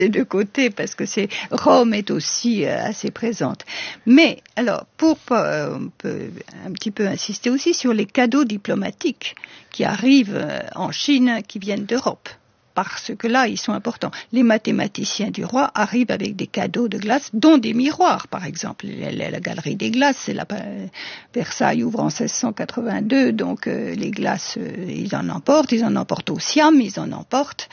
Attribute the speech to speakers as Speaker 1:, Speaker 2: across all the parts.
Speaker 1: de côté parce que Rome est aussi assez présente. Mais alors, on peut un petit peu insister aussi sur les cadeaux diplomatiques qui arrivent en Chine, qui viennent d'Europe. Parce que là, ils sont importants. Les mathématiciens du roi arrivent avec des cadeaux de glace, dont des miroirs, par exemple. La galerie des glaces, c'est Versailles ouvre en 1682, donc les glaces, ils en emportent au Siam, ils en emportent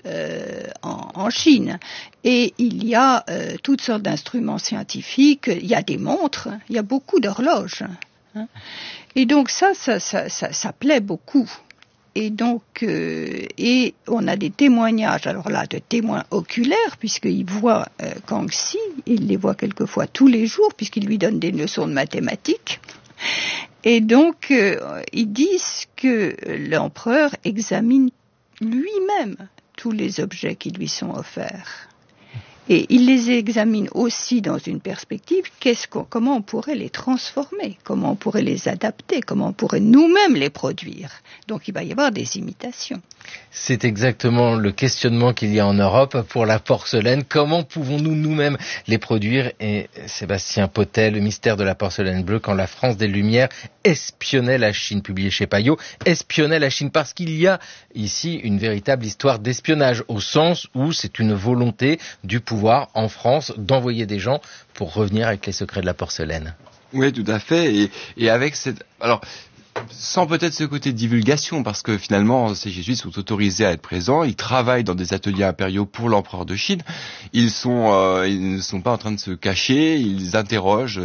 Speaker 1: en Chine. Et il y a toutes sortes d'instruments scientifiques, il y a des montres, il y a beaucoup d'horloges. Hein. Et donc ça plaît beaucoup. Et donc, et on a des témoignages, alors là, de témoins oculaires, puisqu'ils voient Kangxi, ils les voient quelquefois tous les jours, puisqu'ils lui donnent des leçons de mathématiques. Et donc, ils disent que l'empereur examine lui-même tous les objets qui lui sont offerts. Et il les examine aussi dans une perspective, comment on pourrait les transformer, comment on pourrait les adapter, comment on pourrait nous-mêmes les produire. Donc il va y avoir des imitations.
Speaker 2: C'est exactement le questionnement qu'il y a en Europe pour la porcelaine. Comment pouvons-nous nous-mêmes les produire? Et Sébastien Pottet, Le mystère de la porcelaine bleue, quand la France des Lumières espionnait la Chine, publié chez Payot, espionnait la Chine, parce qu'il y a ici une véritable histoire d'espionnage, au sens où c'est une volonté du pouvoir en France d'envoyer des gens pour revenir avec les secrets de la porcelaine.
Speaker 3: Oui, tout à fait. Et avec cette... Alors, sans peut-être ce côté de divulgation, parce que finalement, ces jésuites sont autorisés à être présents, ils travaillent dans des ateliers impériaux pour l'empereur de Chine, ils ne sont pas en train de se cacher, ils interrogent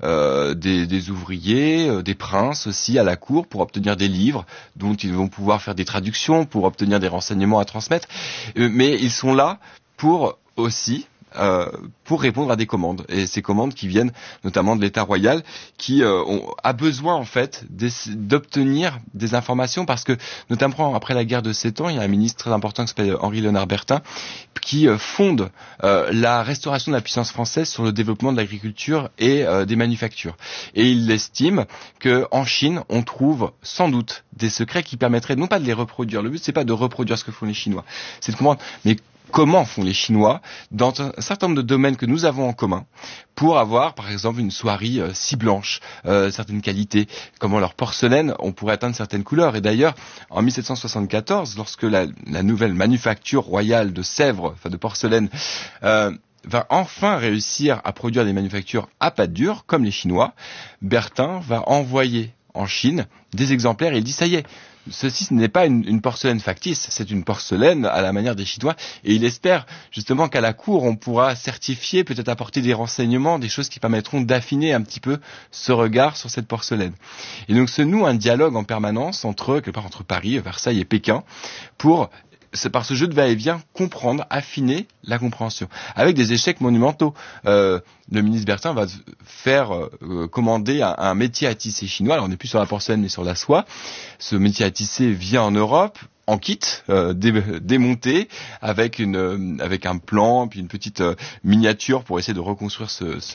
Speaker 3: des ouvriers, des princes aussi à la cour pour obtenir des livres dont ils vont pouvoir faire des traductions, pour obtenir des renseignements à transmettre, mais ils sont là pour aussi... pour répondre à des commandes, et ces commandes qui viennent notamment de l'État royal, qui a besoin en fait d'obtenir des informations, parce que notamment après la guerre de 7 ans, il y a un ministre très important qui s'appelle Henri-Léonard Bertin qui fonde la restauration de la puissance française sur le développement de l'agriculture et des manufactures, et il estime que en Chine on trouve sans doute des secrets qui permettraient non pas de les reproduire, le but c'est pas de reproduire ce que font les Chinois, c'est de comprendre mais comment font les Chinois dans un certain nombre de domaines que nous avons en commun pour avoir, par exemple, une soierie si blanche, certaines qualités, comment leur porcelaine, on pourrait atteindre certaines couleurs. Et d'ailleurs, en 1774, lorsque la nouvelle manufacture royale de Sèvres, enfin de porcelaine, va enfin réussir à produire des manufactures à pâte dure, comme les Chinois, Bertin va envoyer en Chine des exemplaires et il dit ça y est, ceci ce n'est pas une porcelaine factice, c'est une porcelaine à la manière des Chinois, et il espère justement qu'à la cour on pourra certifier, peut-être apporter des renseignements, des choses qui permettront d'affiner un petit peu ce regard sur cette porcelaine. Et donc se noue un dialogue en permanence entre Paris, Versailles et Pékin c'est par ce jeu de va-et-vient comprendre, affiner la compréhension, avec des échecs monumentaux. Le ministre Bertin va faire commander un métier à tisser chinois. Alors on n'est plus sur la porcelaine mais sur la soie. Ce métier à tisser vient en Europe en kit, démonté, avec un plan, puis une petite miniature pour essayer de reconstruire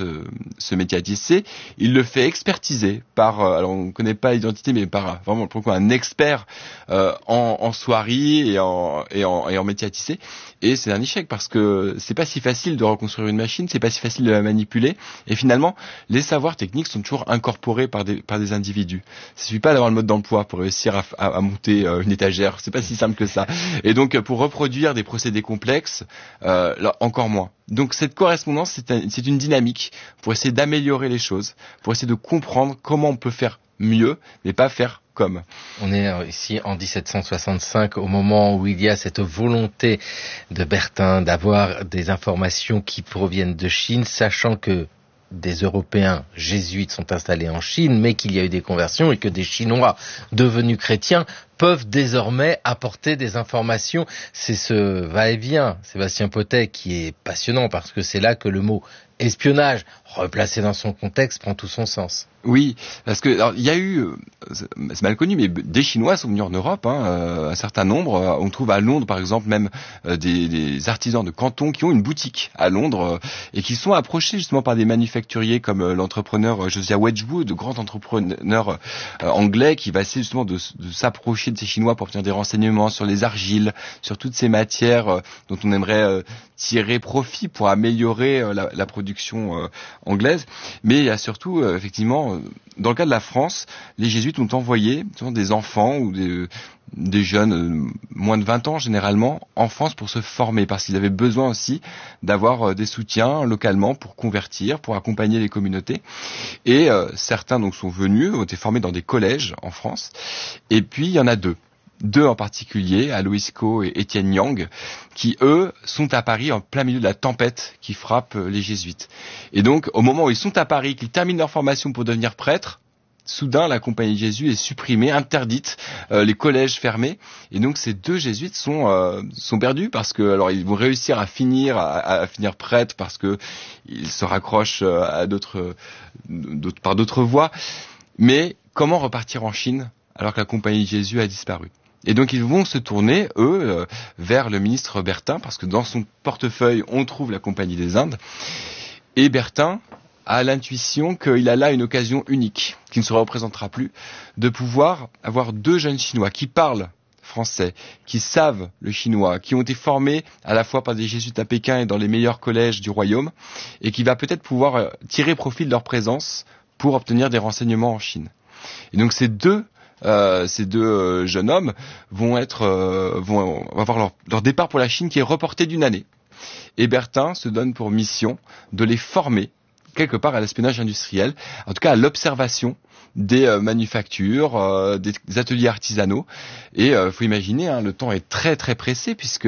Speaker 3: ce métier à tisser. Il le fait expertiser par, alors on ne connaît pas l'identité, mais par vraiment pourquoi un expert en soierie et en métier à tisser. Et c'est un échec parce que c'est pas si facile de reconstruire une machine, c'est pas si facile de la manipuler. Et finalement, les savoirs techniques sont toujours incorporés par des individus. Il suffit pas d'avoir le mode d'emploi pour réussir à monter une étagère. C'est pas si simple que ça. Et donc, pour reproduire des procédés complexes, là, encore moins. Donc, cette correspondance, c'est une dynamique pour essayer d'améliorer les choses, pour essayer de comprendre comment on peut faire mieux, mais pas faire comme.
Speaker 2: On est ici en 1765, au moment où il y a cette volonté de Bertin d'avoir des informations qui proviennent de Chine, sachant que des Européens jésuites sont installés en Chine, mais qu'il y a eu des conversions et que des Chinois devenus chrétiens peuvent désormais apporter des informations. C'est ce va-et-vient, Sébastien Pottet, qui est passionnant, parce que c'est là que le mot espionnage, replacé dans son contexte, prend tout son sens.
Speaker 3: Oui, parce que alors, il y a eu, c'est mal connu, mais des Chinois sont venus en Europe, un certain nombre. On trouve à Londres, par exemple, même des artisans de Canton qui ont une boutique à Londres et qui sont approchés justement par des manufacturiers comme l'entrepreneur Josiah Wedgwood, grand entrepreneur anglais qui va essayer justement de s'approcher rapprocher de ces Chinois pour obtenir des renseignements sur les argiles, sur toutes ces matières dont on aimerait tirer profit pour améliorer la production anglaise. Mais il y a surtout, effectivement, dans le cas de la France, les jésuites ont envoyé des enfants ou des jeunes, moins de 20 ans généralement, en France pour se former, parce qu'ils avaient besoin aussi d'avoir des soutiens localement pour convertir, pour accompagner les communautés. Et certains donc sont venus, ont été formés dans des collèges en France. Et puis il y en a deux en particulier, Alois Coe et Étienne Yang, qui eux sont à Paris en plein milieu de la tempête qui frappe les jésuites. Et donc au moment où ils sont à Paris, qu'ils terminent leur formation pour devenir prêtres, soudain la Compagnie de Jésus est supprimée, interdite, les collèges fermés, et donc ces deux jésuites sont perdus parce que alors ils vont réussir à finir prêtres parce que ils se raccrochent à par d'autres voies, mais comment repartir en Chine alors que la Compagnie de Jésus a disparu? Et donc ils vont se tourner, eux, vers le ministre Bertin, parce que dans son portefeuille, on trouve la Compagnie des Indes. Et Bertin a l'intuition qu'il a là une occasion unique, qui ne se représentera plus, de pouvoir avoir deux jeunes Chinois qui parlent français, qui savent le chinois, qui ont été formés à la fois par des jésuites à Pékin et dans les meilleurs collèges du royaume, et qui va peut-être pouvoir tirer profit de leur présence pour obtenir des renseignements en Chine. Et donc ces deux jeunes hommes vont avoir leur départ pour la Chine qui est reporté d'une année. Et Bertin se donne pour mission de les former quelque part à l'espionnage industriel, en tout cas à l'observation des manufactures, des ateliers artisanaux. Et faut imaginer, le temps est très très pressé puisque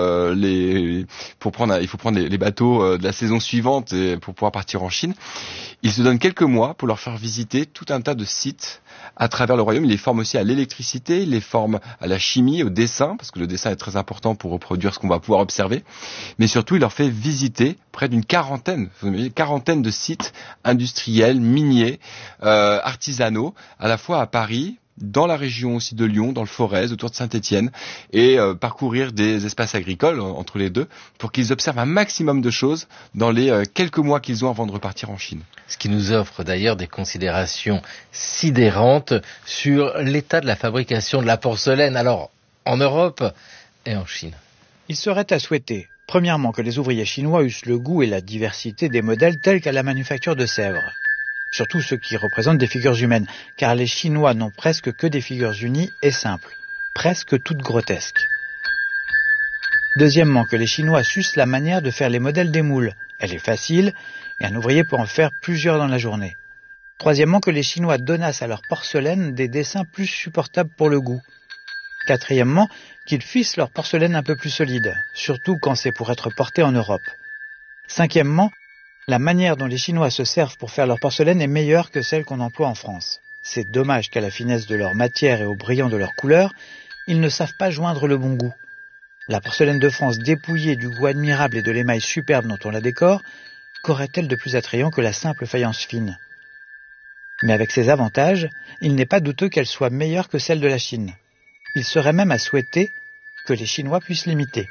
Speaker 3: il faut prendre les bateaux de la saison suivante pour pouvoir partir en Chine. Il se donne quelques mois pour leur faire visiter tout un tas de sites à travers le royaume. Il les forme aussi à l'électricité, il les forme à la chimie, au dessin, parce que le dessin est très important pour reproduire ce qu'on va pouvoir observer. Mais surtout, il leur fait visiter près d'une quarantaine de sites industriels, miniers, artisanaux, à la fois à Paris, dans la région aussi de Lyon, dans le Forez, autour de Saint-Étienne, et parcourir des espaces agricoles entre les deux, pour qu'ils observent un maximum de choses dans les quelques mois qu'ils ont avant de repartir en Chine.
Speaker 2: Ce qui nous offre d'ailleurs des considérations sidérantes sur l'état de la fabrication de la porcelaine, alors en Europe et en Chine.
Speaker 4: Il serait à souhaiter, premièrement, que les ouvriers chinois eussent le goût et la diversité des modèles tels qu'à la manufacture de Sèvres. Surtout ceux qui représentent des figures humaines, car les Chinois n'ont presque que des figures unies et simples, presque toutes grotesques. Deuxièmement, que les Chinois sussent la manière de faire les modèles des moules. Elle est facile, et un ouvrier peut en faire plusieurs dans la journée. Troisièmement, que les Chinois donnassent à leur porcelaine des dessins plus supportables pour le goût. Quatrièmement, qu'ils fissent leur porcelaine un peu plus solide, surtout quand c'est pour être porté en Europe. Cinquièmement, la manière dont les Chinois se servent pour faire leur porcelaine est meilleure que celle qu'on emploie en France. C'est dommage qu'à la finesse de leur matière et au brillant de leur couleur, ils ne savent pas joindre le bon goût. La porcelaine de France dépouillée du goût admirable et de l'émail superbe dont on la décore, qu'aurait-elle de plus attrayant que la simple faïence fine? Mais avec ces avantages, il n'est pas douteux qu'elle soit meilleure que celle de la Chine. Il serait même à souhaiter que les Chinois puissent l'imiter.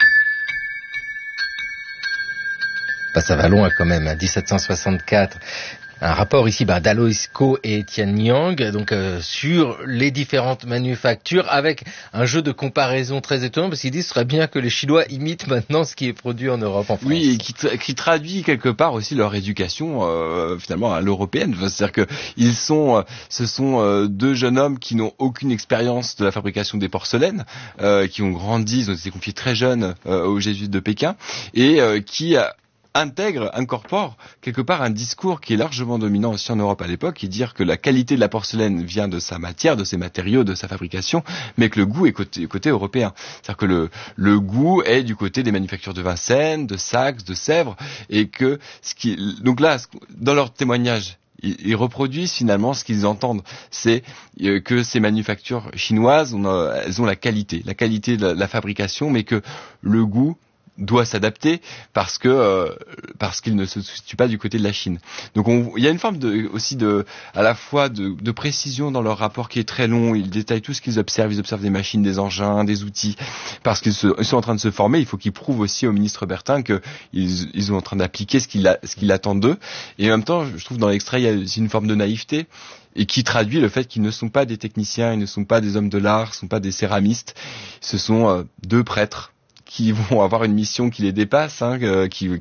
Speaker 2: Ça va loin quand même, 1764. Un rapport ici d'Alois Coe et Étienne Yang, donc sur les différentes manufactures, avec un jeu de comparaison très étonnant, parce qu'ils disent ce serait bien que les Chinois imitent maintenant ce qui est produit en Europe, en France.
Speaker 3: Oui, et qui traduit quelque part aussi leur éducation finalement à l'européenne. C'est-à-dire que ce sont deux jeunes hommes qui n'ont aucune expérience de la fabrication des porcelaines, qui ont grandi, ils ont été confiés très jeunes aux jésuites de Pékin, et qui incorpore quelque part un discours qui est largement dominant aussi en Europe à l'époque, qui est dire que la qualité de la porcelaine vient de sa matière, de ses matériaux, de sa fabrication, mais que le goût est côté européen. C'est-à-dire que le goût est du côté des manufactures de Vincennes, de Saxe, de Sèvres, et que donc là, dans leur témoignage, ils reproduisent finalement ce qu'ils entendent, c'est que ces manufactures chinoises, elles ont la qualité de la fabrication, mais que le goût doit s'adapter parce qu'il ne se situe pas du côté de la Chine. Donc il y a une forme à la fois de précision dans leur rapport qui est très long. Ils détaillent tout ce qu'ils observent. Ils observent des machines, des engins, des outils, parce qu'ils sont en train de se former. Il faut qu'ils prouvent aussi au ministre Bertin qu'ils sont en train d'appliquer ce qu'il attend d'eux. Et en même temps, je trouve dans l'extrait, il y a aussi une forme de naïveté et qui traduit le fait qu'ils ne sont pas des techniciens, ils ne sont pas des hommes de l'art, ils ne sont pas des céramistes. Ce sont deux prêtres qui vont avoir une mission qui les dépasse, qui